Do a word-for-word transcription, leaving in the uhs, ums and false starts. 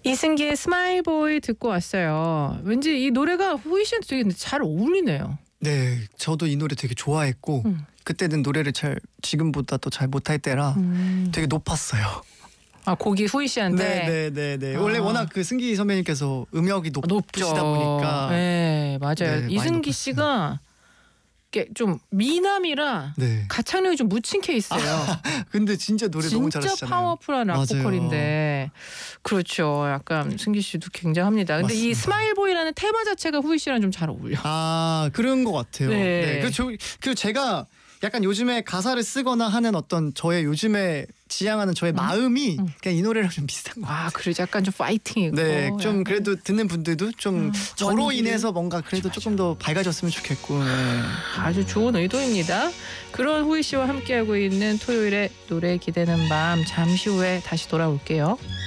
이승기의 스마일보이 듣고 왔어요. 왠지 이 노래가 후이 씨한테 되게 잘 어울리네요. 네, 저도 이 노래 되게 좋아했고 음. 그때는 노래를 잘 지금보다 또 잘 못할 때라 음. 되게 높았어요. 아, 곡이 후이 씨한테. 네네네네. 아. 원래 워낙 그 승기 선배님께서 음역이 높, 높죠. 높으시다 보니까. 네, 맞아요. 네, 많이 이승기 높았어요. 씨가 이게 좀 미남이라 네. 가창력이 좀 묻힌 케이스예요. 근데 진짜 노래 너무 진짜 잘하시잖아요. 파워풀한 맞아요. 락보컬인데 그렇죠. 약간 승기 씨도 굉장합니다. 근데 이 맞습니다. 스마일보이라는 테마 자체가 후이 씨랑 좀 잘 어울려. 아, 그런 것 같아요. 네. 네. 그, 저, 그 제가 약간 요즘에 가사를 쓰거나 하는 어떤 저의 요즘에 지향하는 저의 음? 마음이 음. 그냥 이 노래랑 좀 비슷한 것 같아요. 아, 그러지. 약간 좀 파이팅이고. 네, 좀 약간. 그래도 듣는 분들도 좀 음, 저로 원기를. 인해서 뭔가 그래도 맞아, 조금 더 밝아졌으면 좋겠고. 네. 아주 좋은 의도입니다. 그런 후이 씨와 함께하고 있는 토요일에 노래 기대는 밤 잠시 후에 다시 돌아올게요.